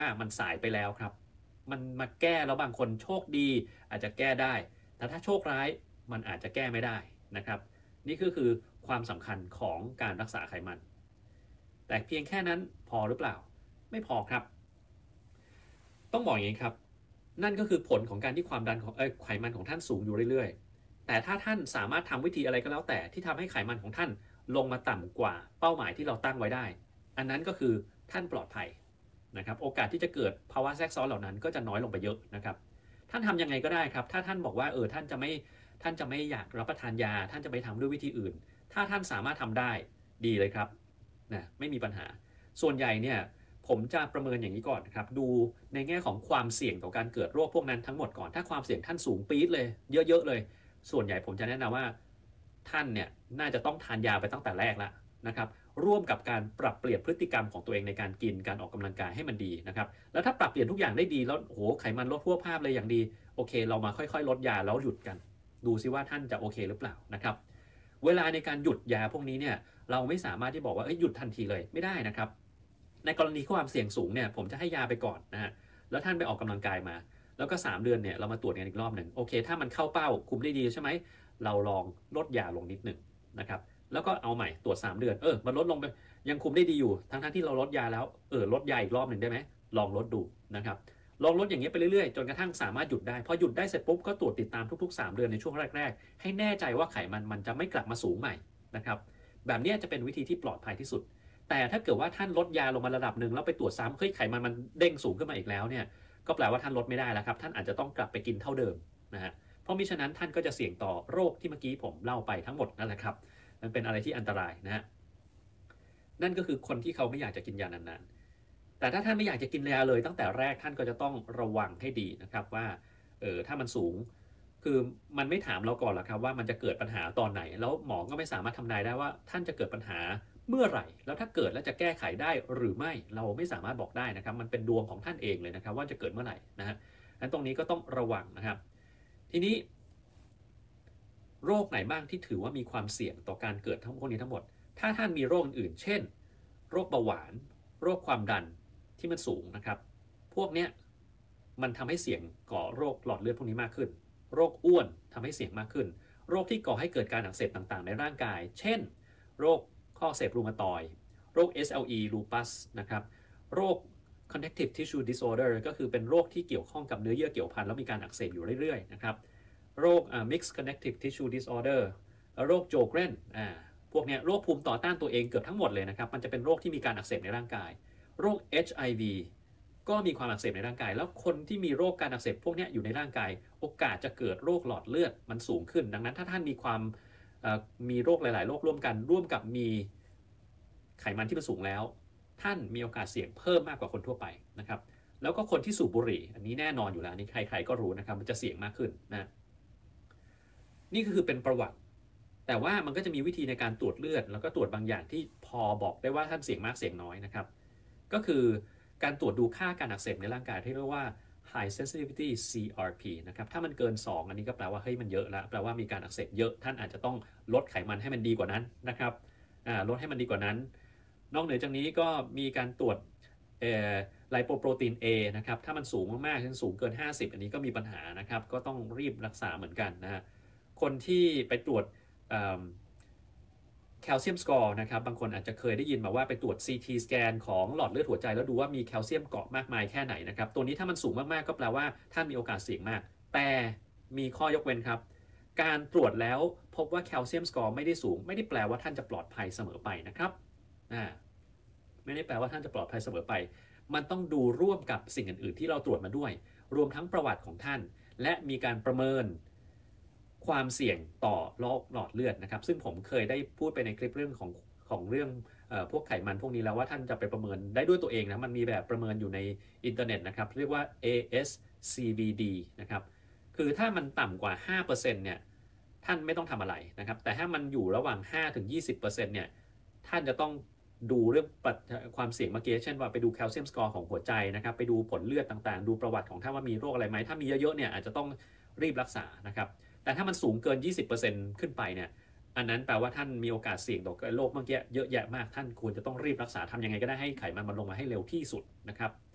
มันสายไปแล้วครับมันมาแก้แล้วบางคนโชคดีอาจจะแก้ได้แต่ถ้าโชคร้ายมันอาจจะแก้ไม่ได้นะครับนี่ก็คือความสำคัญของการรักษาไขมันแต่เพียงแค่นั้นพอหรือเปล่าไม่พอครับต้องบอกอย่างนี้ครับนั่นก็คือผลของการที่ความดันของไขมันของท่านสูงอยู่เรื่อยๆแต่ถ้าท่านสามารถทำวิธีอะไรก็แล้วแต่ที่ทำให้ไขมันของท่านลงมาต่ำกว่าเป้าหมายที่เราตั้งไว้ได้อันนั้นก็คือท่านปลอดภัยนะครับโอกาสที่จะเกิดภาวะแทรกซ้อนเหล่านั้นก็จะน้อยลงไปเยอะนะครับท่านทำยังไงก็ได้ครับถ้าท่านบอกว่าท่านจะไม่อยากรับประทานยาท่านจะไปทำด้วยวิธีอื่นถ้าท่านสามารถทำได้ดีเลยครับนะไม่มีปัญหาส่วนใหญ่เนี่ยผมจะประเมินอย่างนี้ก่อนครับดูในแง่ของความเสี่ยงต่อการเกิดโรคพวกนั้นทั้งหมดก่อนถ้าความเสี่ยงท่านสูงปี๊ดเลยเยอะๆเลยส่วนใหญ่ผมจะแนะนำว่าท่านเนี่ยน่าจะต้องทานยาไปตั้งแต่แรกแล้วนะครับร่วมกับการปรับเปลี่ยนพฤติกรรมของตัวเองในการกินการออกกำลังกายให้มันดีนะครับแล้วถ้าปรับเปลี่ยนทุกอย่างได้ดีแล้วโหไขมันลดทั่วภาพเลยอย่างดีโอเคเรามาค่อยๆลดยาแล้วหยุดกันดูซิว่าท่านจะโอเคหรือเปล่านะครับเวลาในการหยุดยาพวกนี้เนี่ยเราไม่สามารถที่บอกว่าหยุดทันทีเลยไม่ได้นะครับในกรณีความเสี่ยงสูงเนี่ยผมจะให้ยาไปก่อนนะฮะแล้วท่านไปออกกำลังกายมาแล้วก็3 เดือนเนี่ยเรามาตรวจกันอีกรอบหนึ่งโอเคถ้ามันเข้าเป้าคุมได้ดีใช่ไหมเราลองลดยาลงนิดหนึ่งนะครับแล้วก็เอาใหม่ตรวจ3 เดือนมันลดลงไปยังคุมได้ดีอยู่ทั้งที่เราลดยาแล้วลดยาอีกรอบหนึ่งได้ไหมลองลดดูนะครับลองลดอย่างเงี้ยไปเรื่อยๆจนกระทั่งสามารถหยุดได้พอหยุดได้เสร็จปุ๊บก็ตรวจติดตามทุกๆ3 เดือนในช่วงแรกๆให้แน่ใจว่าไขมันจะไม่กลับมาสูงใหม่นะครับแบบนี้จะเป็นวิธีที่ปลอดภัยที่สุดแต่ถ้าเกิดว่าท่านลดยาลงมาระดับหนึ่งแล้วไปตรวจซ้ำไขมันเด้งสูงขึ้นมาอีกแล้วเนี่ยก็แปลว่าท่านลดไม่ได้แล้วครับท่านอาจจะต้องกลับไปกินเท่าเดิมนะฮะเพราะมิฉะนั้นท่านก็จะเสี่ยงต่อโรคที่เมื่อกี้ผมเล่าไปทั้งหมดนั่นแหละครับมันเป็นอะไรที่อันตรายนะฮะนั่นก็คือคนที่เขาไม่อยากจะกินยานานๆแต่ถ้าท่านไม่อยากจะกินยาเลยตั้งแต่แรกท่านก็จะต้องระวังให้ดีนะครับว่าถ้ามันสูงคือมันไม่ถามเราก่อนหรอกครับว่ามันจะเกิดปัญหาตอนไหนแล้วหมอก็ไม่สามารถทำนายได้ว่าท่านจะเกิดปัญหาเมื่อไหร่แล้วถ้าเกิดแล้วจะแก้ไขได้หรือไม่เราไม่สามารถบอกได้นะครับมันเป็นดวงของท่านเองเลยนะครับว่าจะเกิดเมื่อไหร่นะฮะงั้นตรงนี้ก็ต้องระวังนะครับทีนี้โรคไหนบ้างที่ถือว่ามีความเสี่ยงต่อการเกิดทั้งพวกนี้ทั้งหมดถ้าท่านมีโรคอื่นเช่นโรคเบาหวานโรคความดันที่มันสูงนะครับพวกเนี้ยมันทำให้เสี่ยงก่อโรคหลอดเลือดพวกนี้มากขึ้นโรคอ้วนทำให้เสี่ยงมากขึ้นโรคที่ก่อให้เกิดการอักเสบต่างๆในร่างกายเช่นโรคข้ออักเสบรูมาตอยด์โรค SLE lupus นะครับโรค connective tissue disorder ก็คือเป็นโรคที่เกี่ยวข้องกับเนื้อเยื่อเกี่ยวพันแล้วมีการอักเสบอยู่เรื่อยๆนะครับโรคmixed connective tissue disorder โรคโจเกรนพวกนี้โรคภูมิต่อต้านตัวเองเกือบทั้งหมดเลยนะครับมันจะเป็นโรคที่มีการอักเสบในร่างกายโรค HIV ก็มีความอักเสบในร่างกายแล้วคนที่มีโรคการอักเสบพวกนี้อยู่ในร่างกายโอกาสจะเกิดโรคหลอดเลือดมันสูงขึ้นดังนั้นถ้าท่านมีความมีโรคหลายๆโรคร่วมกันร่วมกับมีไขมันที่มันสูงแล้วท่านมีโอกาสเสี่ยงเพิ่มมากกว่าคนทั่วไปนะครับแล้วก็คนที่สูบบุหรี่อันนี้แน่นอนอยู่แล้วนี่ใครๆก็รู้นะครับมันจะเสี่ยงมากขึ้นนะนี่ก็คือเป็นประวัติแต่ว่ามันก็จะมีวิธีในการตรวจเลือดแล้วก็ตรวจบางอย่างที่พอบอกได้ว่าท่านเสี่ยงมากเสี่ยงน้อยนะครับก็คือการตรวจดูค่าการอักเสบในร่างกายที่เรียกว่า high sensitivity CRP นะครับถ้ามันเกิน2อันนี้ก็แปลว่าเฮ้ยมันเยอะแล้วแปลว่ามีการอักเสบเยอะท่านอาจจะต้องลดไขมันให้มันดีกว่านั้นนะครับลดให้มันดีกว่านั้นนอกเหนือจากนี้ก็มีการตรวจไลโปโปรตีน A นะครับถ้ามันสูงมากๆเช่นสูงเกิน50อันนี้ก็มีปัญหานะครับก็ต้องรีบรักษาเหมือนกันนะฮะคนที่ไปตรวจแคลเซียมสกอร์นะครับบางคนอาจจะเคยได้ยินมาว่าไปตรวจ CT สแกนของหลอดเลือดหัวใจแล้วดูว่ามีแคลเซียมเกาะมากมายแค่ไหนนะครับตัวนี้ถ้ามันสูงมากๆก็แปลว่าท่านมีโอกาสเสี่ยงมากแต่มีข้อยกเว้นครับการตรวจแล้วพบว่าแคลเซียมสกอร์ไม่ได้สูงไม่ได้แปลว่าท่านจะปลอดภัยเสมอไปนะครับไม่ได้แปลว่าท่านจะปลอดภัยเสมอไปมันต้องดูร่วมกับสิ่งอื่นๆที่เราตรวจมาด้วยรวมทั้งประวัติของท่านและมีการประเมินความเสี่ยงต่อโรคหลอดเลือดนะครับซึ่งผมเคยได้พูดไปในคลิปเรื่องของเรื่องพวกไขมันพวกนี้แล้วว่าท่านจะไปประเมินได้ด้วยตัวเองนะมันมีแบบประเมินอยู่ในอินเทอร์เน็ตนะครับเรียกว่า ASCVD นะครับคือถ้ามันต่ำกว่า 5% เนี่ยท่านไม่ต้องทำอะไรนะครับแต่ถ้ามันอยู่ระหว่าง 5-20% เนี่ยท่านจะต้องดูเรื่องความเสี่ยงเมื่อกี้เช่นว่าไปดูแคลเซียมสกอร์ของหัวใจนะครับไปดูผลเลือดต่างๆดูประวัติของท่านว่ามีโรคอะไรไหมถ้ามีเยอะๆเนี่ยอาจจะต้องรีบรักษานะครับแต่ถ้ามันสูงเกิน 20% ขึ้นไปเนี่ยอันนั้นแปลว่าท่านมีโอกาสเสี่ยงต่อโรคเมื่อกี้เยอะแยะมากท่านควรจะต้องรีบรักษาทำยังไงก็ได้ให้ไขมันมันลงมาให้เร็วที่สุดนะครับ